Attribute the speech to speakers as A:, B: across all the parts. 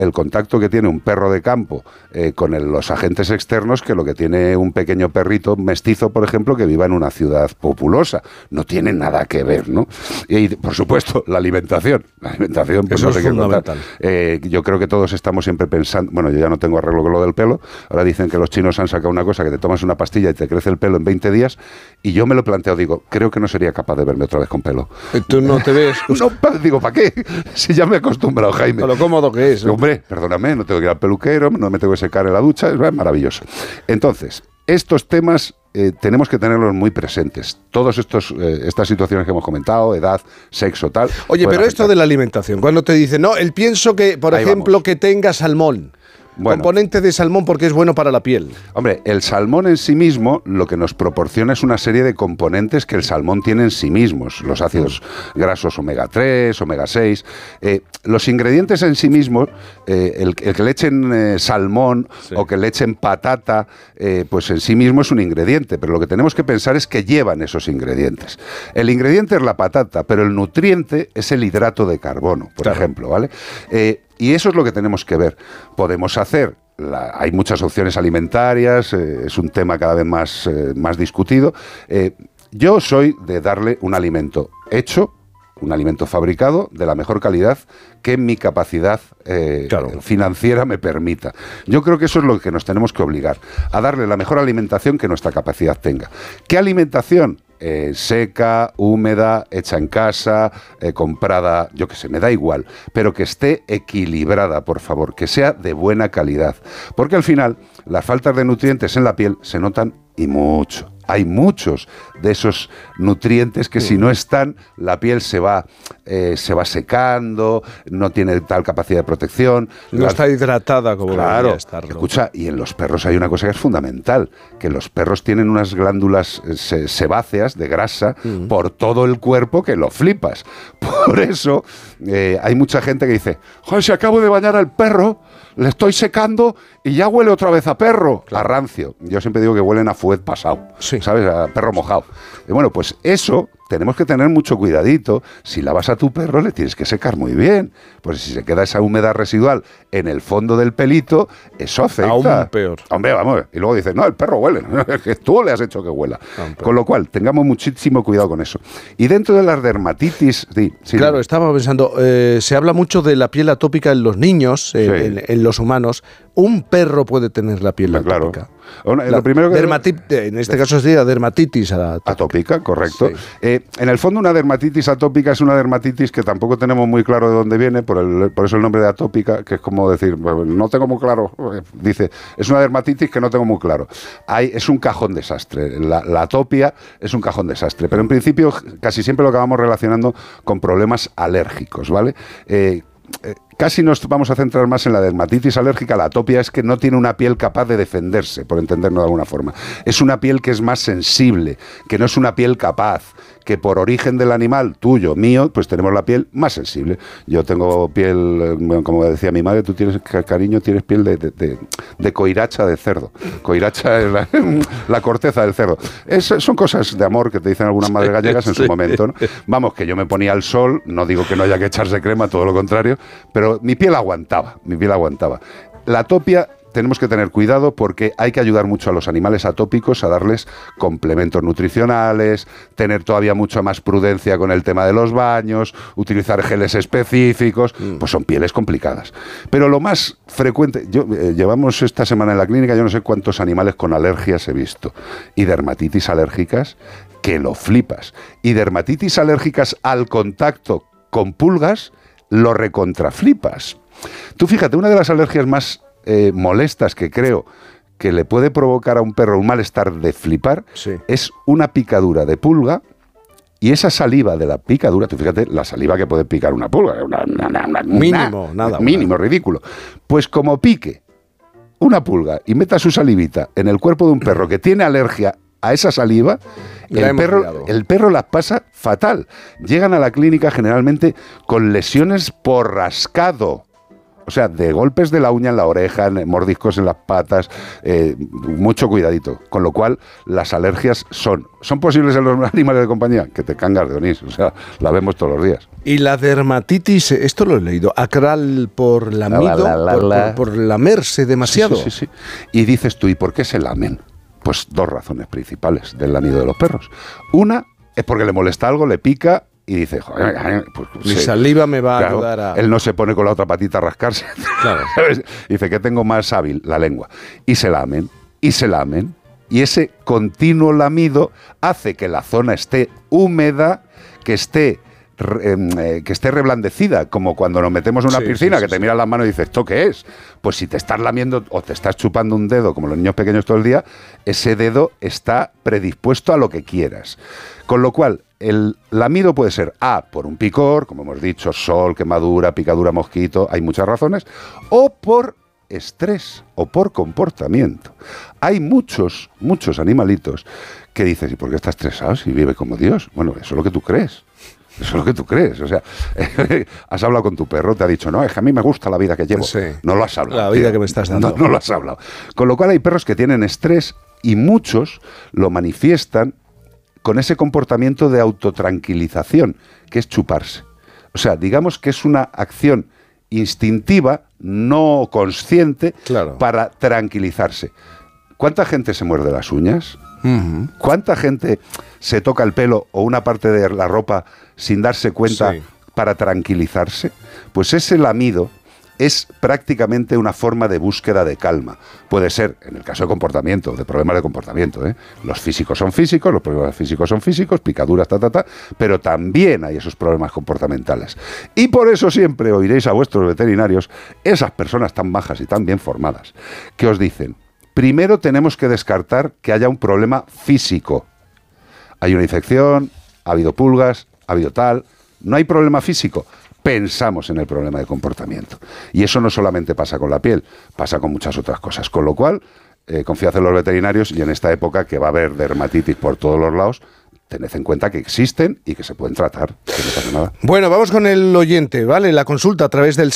A: el contacto que tiene un perro de campo con los agentes externos que lo que tiene un pequeño perrito mestizo, por ejemplo, que viva en una ciudad populosa. No tiene nada que ver, ¿no? Y, por supuesto, la alimentación. La alimentación, pues
B: eso
A: no sé
B: es
A: qué
B: fundamental.
A: yo creo que todos estamos siempre pensando... Bueno, yo ya no tengo arreglo con lo del pelo. Ahora dicen que los chinos han sacado una cosa que te tomas una pastilla y te crece el pelo en 20 días. Y yo me lo planteo, digo, creo que no sería capaz de verme otra vez con pelo.
B: ¿Tú no te ves?
A: No, digo, ¿para qué? Si ya me he acostumbrado, Jaime.
B: A lo cómodo que es, ¿no?
A: Hombre, perdóname, no tengo que ir al peluquero, no me tengo que secar en la ducha, es maravilloso. Entonces, estos temas tenemos que tenerlos muy presentes. Todas estas situaciones que hemos comentado, edad, sexo, tal.
B: Oye, pero esto de la alimentación, cuando te dicen, no, el pienso que, por ejemplo, que tenga salmón. Bueno, componente de salmón porque es bueno para la piel.
A: Hombre, el salmón en sí mismo lo que nos proporciona es una serie de componentes que el salmón tiene en sí mismos. Los ácidos grasos omega 3, omega 6. Los ingredientes en sí mismos, el que le echen salmón o que le echen patata, pues en sí mismo es un ingrediente. Pero lo que tenemos que pensar es que llevan esos ingredientes. El ingrediente es la patata, pero el nutriente es el hidrato de carbono, por ejemplo, ¿vale? Y eso es lo que tenemos que ver. Podemos hacer, hay muchas opciones alimentarias, es un tema cada vez más discutido. Yo soy de darle un alimento hecho, un alimento fabricado de la mejor calidad que mi capacidad financiera me permita. Yo creo que eso es lo que nos tenemos que obligar, a darle la mejor alimentación que nuestra capacidad tenga. ¿Qué alimentación? Seca, húmeda, hecha en casa, comprada, yo qué sé, me da igual, pero que esté equilibrada, por favor, que sea de buena calidad, porque al final las faltas de nutrientes en la piel se notan y mucho. Hay muchos de esos nutrientes que si no están, la piel se va secando, no tiene tal capacidad de protección.
B: No está hidratada como debería estarlo.
A: Escucha, y en los perros hay una cosa que es fundamental, que los perros tienen unas glándulas sebáceas de grasa por todo el cuerpo que lo flipas. Por eso hay mucha gente que dice, joder, si acabo de bañar al perro, le estoy secando y ya huele otra vez a perro, a rancio. Yo siempre digo que huelen a fuet pasado, ¿sabes? A perro mojado. Y bueno, pues eso tenemos que tener mucho cuidadito. Si lavas a tu perro, le tienes que secar muy bien. Pues si se queda esa humedad residual en el fondo del pelito, eso afecta.
B: Aún peor.
A: Hombre, vamos. Y luego dices, no, el perro huele. Es que tú le has hecho que huela. Con lo cual, tengamos muchísimo cuidado con eso. Y dentro de las dermatitis...
B: Claro, estaba pensando, se habla mucho de la piel atópica en los niños, en los humanos. Un perro puede tener la piel atópica.
A: Lo primero que
B: en este caso sería dermatitis
A: atópica, correcto. Sí. En el fondo, una dermatitis atópica es una dermatitis que tampoco tenemos muy claro de dónde viene, por eso el nombre de atópica, que es como decir, no tengo muy claro. Dice, es una dermatitis que no tengo muy claro. Es un cajón desastre. La atopia es un cajón desastre, pero en principio casi siempre lo acabamos relacionando con problemas alérgicos, ¿vale? Casi nos vamos a centrar más en la dermatitis alérgica. La atopia es que no tiene una piel capaz de defenderse, por entendernos de alguna forma. Es una piel que es más sensible, que no es una piel capaz, que por origen del animal, tuyo, mío, pues tenemos la piel más sensible. Yo tengo piel, como decía mi madre, tú tienes, cariño, tienes piel de coiracha de cerdo. Coiracha es la corteza del cerdo. Son cosas de amor que te dicen algunas madres gallegas en su momento, ¿no? Vamos, que yo me ponía al sol, no digo que no haya que echarse crema, todo lo contrario, pero mi piel aguantaba. La atopia tenemos que tener cuidado porque hay que ayudar mucho a los animales atópicos a darles complementos nutricionales, tener todavía mucha más prudencia con el tema de los baños, utilizar geles específicos, pues son pieles complicadas. Pero lo más frecuente, llevamos esta semana en la clínica, yo no sé cuántos animales con alergias he visto, y dermatitis alérgicas que lo flipas, y dermatitis alérgicas al contacto con pulgas, lo recontraflipas. Tú fíjate, una de las alergias más molestas que creo que le puede provocar a un perro un malestar de flipar es una picadura de pulga, y esa saliva de la picadura, tú fíjate la saliva que puede picar una pulga, mínimo, ridículo. Pues como pique una pulga y meta su salivita en el cuerpo de un perro que tiene alergia a esa saliva, el perro las pasa fatal. Llegan a la clínica generalmente con lesiones por rascado. O O sea, de golpes de la uña en la oreja, mordiscos en las patas, mucho cuidadito. Con lo cual, las alergias son posibles en los animales de compañía, que te cangas de onís, o sea, la vemos todos los días.
B: Y la dermatitis, esto lo he leído, acral por lamido, por lamerse demasiado.
A: Sí. Y dices tú, ¿y por qué se lamen? Pues dos razones principales del lamido de los perros. Una es porque le molesta algo, le pica y dice, joder, pues,
B: mi saliva me va a ayudar a...
A: Él no se pone con la otra patita a rascarse.
B: Claro.
A: Dice que tengo más hábil la lengua. Y se lamen. Y ese continuo lamido hace que la zona esté húmeda, que esté reblandecida, como cuando nos metemos en una piscina, que te miras las manos y dices, ¿esto qué es? Pues si te estás lamiendo o te estás chupando un dedo, como los niños pequeños todo el día, ese dedo está predispuesto a lo que quieras. Con lo cual, el lamido puede ser por un picor, como hemos dicho, sol, quemadura, picadura, mosquito, hay muchas razones, o por estrés o por comportamiento. Hay muchos animalitos que dices, ¿y por qué está estresado si vive como Dios? Bueno, eso es lo que tú crees. Eso es lo que tú crees. O sea, has hablado con tu perro, te ha dicho, no, es que a mí me gusta la vida que llevo.
B: Sí.
A: No lo has hablado.
B: La vida que me estás dando.
A: No lo has hablado. Con lo cual hay perros que tienen estrés y muchos lo manifiestan con ese comportamiento de autotranquilización, que es chuparse. O sea, digamos que es una acción instintiva, no consciente, para tranquilizarse. ¿Cuánta gente se muerde las uñas? Uh-huh. ¿Cuánta gente se toca el pelo o una parte de la ropa sin darse cuenta para tranquilizarse? Pues ese lamido es prácticamente una forma de búsqueda de calma. Puede ser, en el caso de comportamiento, de problemas de comportamiento, los físicos son físicos, los problemas físicos son físicos, picaduras, pero también hay esos problemas comportamentales. Y por eso siempre oiréis a vuestros veterinarios, esas personas tan bajas y tan bien formadas, que os dicen, primero tenemos que descartar que haya un problema físico. Hay una infección, ha habido pulgas, ha habido tal, no hay problema físico. Pensamos en el problema de comportamiento. Y eso no solamente pasa con la piel, pasa con muchas otras cosas. Con lo cual, confiad en los veterinarios y en esta época que va a haber dermatitis por todos los lados, tened en cuenta que existen y que se pueden tratar, que no pasa nada.
B: Bueno, vamos con el oyente, ¿vale? La consulta a través del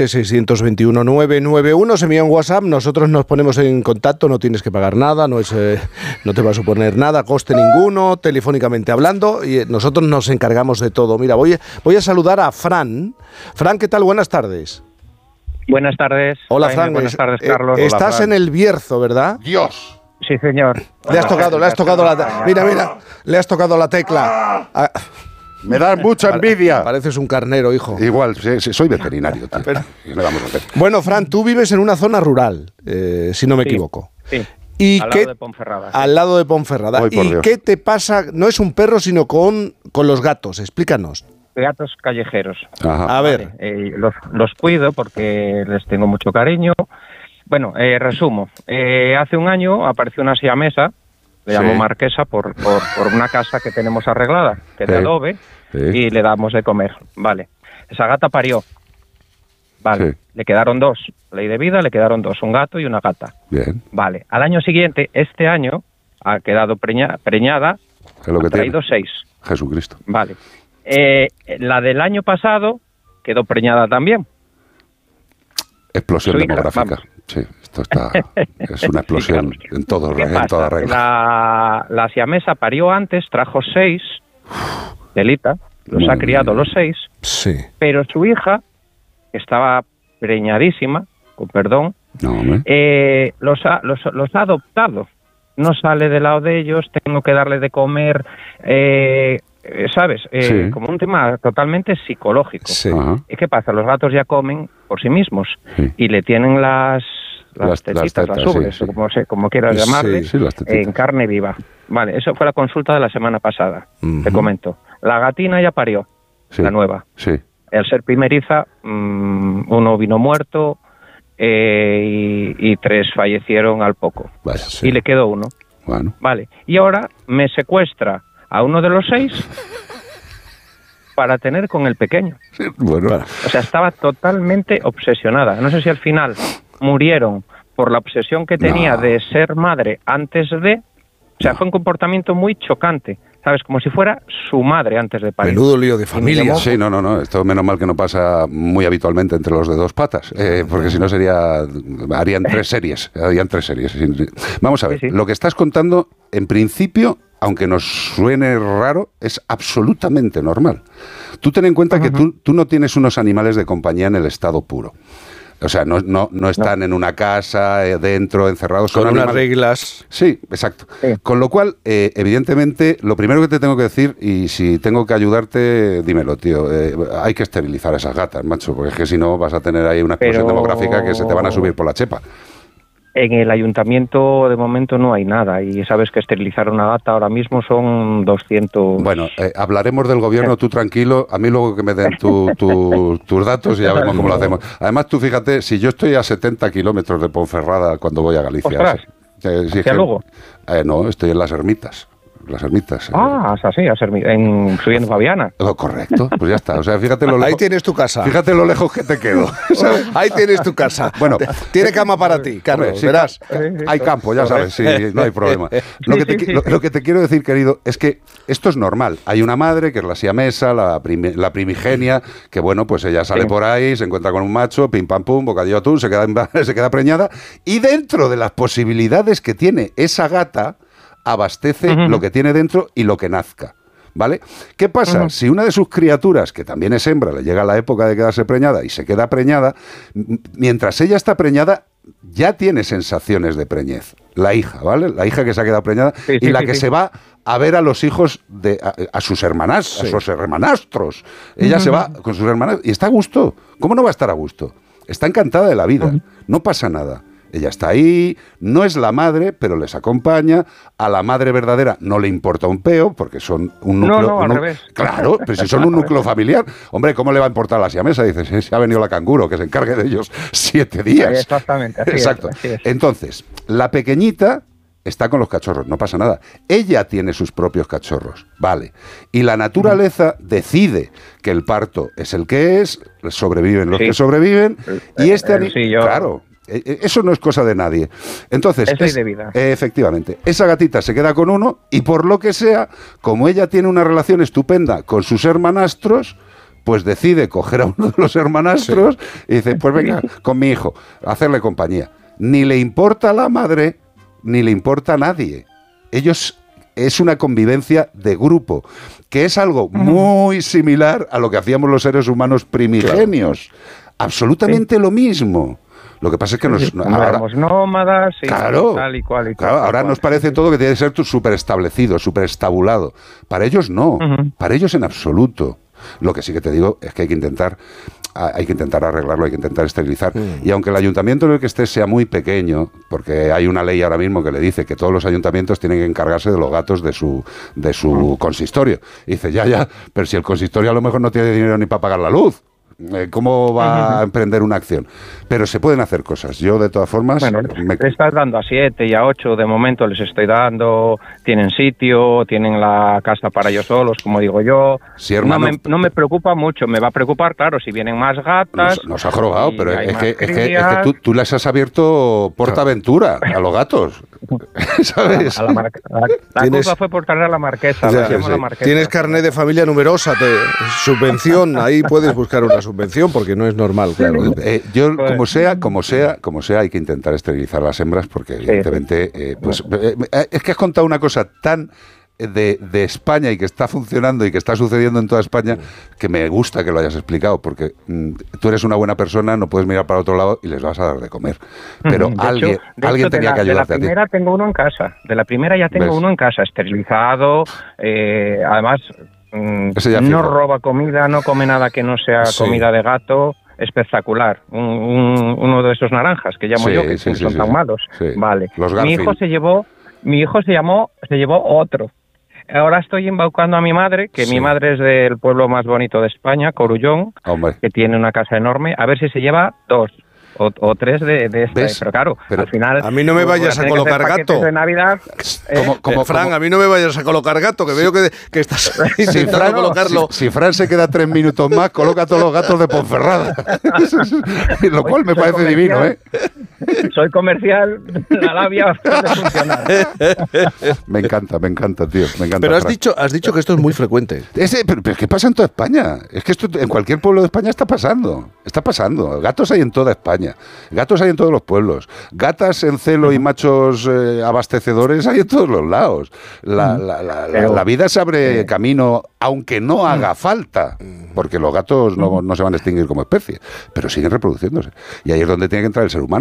B: 620-621-991. Se envía un WhatsApp, nosotros nos ponemos en contacto, no tienes que pagar nada, no te va a suponer nada, coste ninguno, telefónicamente hablando, y nosotros nos encargamos de todo. Mira, voy a saludar a Fran. Fran, ¿qué tal? Buenas tardes.
C: Buenas tardes.
B: Hola, Fran.
C: Buenas tardes, Carlos.
B: Estás
C: Hola, Fran.
B: En el Bierzo, ¿verdad?
A: ¡Dios!
C: Sí, señor.
B: Le has tocado la... Mira, le has tocado la tecla.
A: Me da mucha envidia.
B: Pareces un carnero, hijo.
A: Igual, soy veterinario, tío.
B: Pero...
A: ¿Qué le vamos a hacer?
B: Bueno, Fran, tú vives en una zona rural, si no me equivoco.
C: Sí.
B: ¿Y
C: al lado de Ponferrada.
B: Al lado de Ponferrada. ¿Y qué te pasa? No es un perro, sino con los gatos. Explícanos.
C: Gatos callejeros.
B: Ajá. A ver.
C: Los cuido porque les tengo mucho cariño. Bueno, resumo. Hace un año apareció una siamesa, le llamo Marquesa, por una casa que tenemos arreglada, que es de adobe, y le damos de comer. Vale. Esa gata parió. Vale. Le quedaron 2. Ley de vida, le quedaron 2, un gato y una gata.
A: Bien.
C: Vale. Al año siguiente, este año, ha quedado preñada, ha traído 6.
A: Jesucristo.
C: Vale. La del año pasado quedó preñada también.
A: Explosión demográfica. Sí, esto es una explosión en toda regla.
C: La siamesa parió antes, trajo 6, delita, los ha criado los 6, pero su hija, que estaba preñadísima, con perdón, los ha adoptado. No sale del lado de ellos, tengo que darle de comer, ¿sabes? Como un tema totalmente psicológico.
A: Sí.
C: ¿Y qué pasa? Los gatos ya comen por sí mismos y le tienen las tetitas, las ubres, como quieras llamarle, en carne viva. Vale, eso fue la consulta de la semana pasada. Te comento. La gatina ya parió, la nueva.
A: Sí.
C: Al ser primeriza, uno vino muerto y 3 fallecieron al poco.
A: Vale,
C: y le quedó 1.
A: Bueno.
C: Vale. Y ahora me secuestra a uno de los 6 para tener con el pequeño.
A: Sí, bueno.
C: O sea, estaba totalmente obsesionada. No sé si al final murieron por la obsesión que tenía de ser madre antes de... O sea, fue un comportamiento muy chocante. ¿sabes? Como si fuera su madre antes de parir.
B: Menudo lío de familia.
A: Sí, no, esto menos mal que no pasa muy habitualmente entre los de dos patas, porque si no harían 3 series. Vamos a ver, lo que estás contando, en principio, aunque nos suene raro, es absolutamente normal. Tú ten en cuenta que tú no tienes unos animales de compañía en el estado puro. O sea, no están en una casa, dentro, encerrados.
B: Con unas reglas.
A: Sí, exacto. Sí. Con lo cual, evidentemente, lo primero que te tengo que decir, y si tengo que ayudarte, dímelo, tío, hay que esterilizar a esas gatas, macho, porque es que si no vas a tener ahí una explosión demográfica que se te van a subir por la chepa.
C: En el ayuntamiento de momento no hay nada y sabes que esterilizar una gata ahora mismo son 200...
A: Bueno, hablaremos del gobierno, tú tranquilo, a mí luego que me den tus datos y ya vemos cómo lo hacemos. Además, tú fíjate, si yo estoy a 70 kilómetros de Ponferrada cuando voy a Galicia...
C: luego?
A: No, estoy en Las Ermitas. Las Ermitas.
C: Así, subiendo Fabiana.
A: Correcto, pues ya está. O sea, fíjate lo lejos.
B: Ahí tienes tu casa.
A: Fíjate lo lejos que te quedo. ¿Sabes?
B: Ahí tienes tu casa. Bueno, tiene cama para ti, Carlos. Hombre, sí, verás.
A: Hay campo, ya sabes, sí, no hay problema. Lo que te quiero decir, querido, es que esto es normal. Hay una madre que es la siamesa, la primigenia, que bueno, pues ella sale por ahí, se encuentra con un macho, pim pam pum, bocadillo de atún, se queda preñada, y dentro de las posibilidades que tiene esa gata, abastece lo que tiene dentro y lo que nazca, ¿vale? ¿Qué pasa? Si una de sus criaturas, que también es hembra, le llega la época de quedarse preñada y se queda preñada, mientras ella está preñada, ya tiene sensaciones de preñez. La hija, ¿vale? La hija que se ha quedado preñada y la que se va a ver a los hijos a sus hermanas, a sus hermanastros. Ella se va con sus hermanas y está a gusto. ¿Cómo no va a estar a gusto? Está encantada de la vida. No pasa nada. Ella está ahí, no es la madre, pero les acompaña. A la madre verdadera no le importa un peo, porque son un núcleo...
C: No, al revés.
A: Claro, pero si son un núcleo familiar, hombre, ¿cómo le va a importar a la siamesa? Dices, se ha venido la canguro, que se encargue de ellos 7 días.
C: Sí, exactamente.
A: Exacto.
C: Así es.
A: Entonces, la pequeñita está con los cachorros, no pasa nada. Ella tiene sus propios cachorros, vale. Y la naturaleza decide que el parto es el que es, sobreviven los que sobreviven, y claro... Eso no es cosa de nadie. Entonces,
C: es ley de vida.
A: Efectivamente, esa gatita se queda con uno y por lo que sea, como ella tiene una relación estupenda con sus hermanastros, pues decide coger a uno de los hermanastros y dice, pues venga, con mi hijo, a hacerle compañía. Ni le importa a la madre, ni le importa a nadie. Ellos... Es una convivencia de grupo, que es algo muy similar a lo que hacíamos los seres humanos primigenios. Absolutamente lo mismo. Lo que pasa es que
C: ahora éramos nómadas y
A: claro,
C: tal y cual.
A: Ahora nos parece todo que tiene que ser súper establecido, súper estabulado. Para ellos no, para ellos en absoluto. Lo que sí que te digo es que hay que intentar arreglarlo, hay que intentar esterilizar. Y aunque el ayuntamiento en el que esté sea muy pequeño, porque hay una ley ahora mismo que le dice que todos los ayuntamientos tienen que encargarse de los gatos de su consistorio. Y dice, ya, pero si el consistorio a lo mejor no tiene dinero ni para pagar la luz. ¿Cómo va a emprender una acción? Pero se pueden hacer cosas. Yo, de todas formas...
C: Bueno, le estás dando a 7 y a 8, de momento les estoy dando, tienen sitio, tienen la casa para ellos solos, como digo yo.
A: Sí, hermano,
C: no me preocupa mucho, me va a preocupar, claro, si vienen más gatas...
A: Nos ha jorobado, pero es que tú les has abierto PortAventura a los gatos, ¿sabes?
C: La culpa fue por traer a la marquesa, la marquesa.
B: Tienes carnet de familia numerosa, subvención, ahí puedes buscar una subvención porque no es normal, claro.
A: Yo, como sea, hay que intentar esterilizar las hembras porque evidentemente es que has contado una cosa tan de España y que está funcionando y que está sucediendo en toda España que me gusta que lo hayas explicado porque tú eres una buena persona, no puedes mirar para otro lado y les vas a dar de comer. Pero alguien tenía que ayudarte a ti.
C: De la primera tengo uno en casa. De la primera ya tengo uno en casa, esterilizado, además... no roba comida, no come nada que no sea comida de gato, espectacular. Uno de esos naranjas que llamo yo, que son tan malos. Vale. Mi hijo se llevó otro. Ahora estoy embaucando a mi madre, que mi madre es del pueblo más bonito de España, Corullón, que tiene una casa enorme, a ver si se lleva 2. O 3 de esta, pero claro, al final...
B: A mí no me vayas a colocar gato.
C: De Navidad,
B: Fran, a mí no me vayas a colocar gato, que veo que estás intentando colocarlo.
A: Si Fran se queda 3 minutos más, coloca todos los gatos de Ponferrada. Lo cual me parece divino, ¿eh?
C: soy comercial, la labia puede funcionar.
A: Me encanta, tío. Me encanta.
B: Pero has dicho que esto es muy frecuente.
A: Pero es que pasa en toda España. Es que esto en cualquier pueblo de España está pasando. Está pasando. Gatos hay en toda España. Gatos hay en todos los pueblos. Gatas en celo y machos abastecedores hay en todos los lados. La vida se abre camino, aunque no haga falta. Porque los gatos no se van a extinguir como especie, pero siguen reproduciéndose. Y ahí es donde tiene que entrar el ser humano.